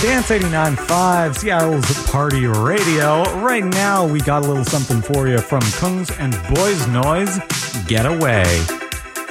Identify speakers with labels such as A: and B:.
A: Dance 89.5, Seattle's Party Radio. Right now, we got a little something for you from Kungs and Boys Noise, Get Away.